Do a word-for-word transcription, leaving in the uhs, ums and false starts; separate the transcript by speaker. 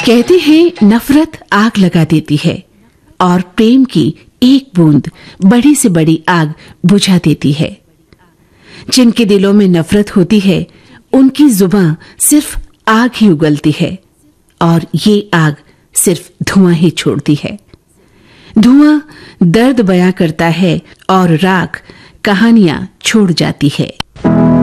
Speaker 1: कहते हैं नफरत आग लगा देती है और प्रेम की एक बूंद बड़ी से बड़ी आग बुझा देती है। जिनके दिलों में नफरत होती है उनकी जुबां सिर्फ आग ही उगलती है और ये आग सिर्फ धुआं ही छोड़ती है। धुआं दर्द बयां करता है और राख कहानियां छोड़ जाती है।